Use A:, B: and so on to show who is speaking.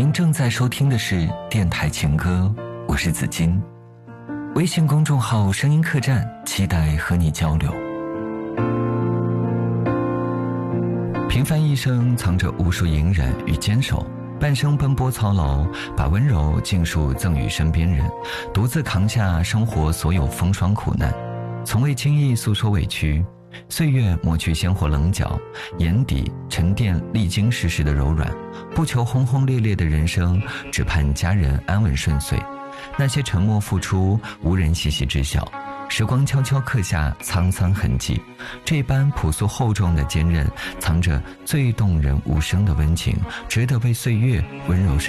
A: 您正在收听的是电台情歌，我是子金。微信公众号声音客栈，期待和你交流。平凡一生藏着无数隐忍与坚守，半生奔波操劳，把温柔尽数赠予身边人，独自扛下生活所有风霜苦难，从未轻易诉说委屈。岁月抹去鲜活棱角，眼底沉淀历经世事的柔软，不求轰轰烈烈的人生，只盼家人安稳顺遂。那些沉默付出，无人细细知晓，时光悄悄刻下沧桑痕迹。这般朴素厚重的坚韧，藏着最动人无声的温情，值得被岁月温柔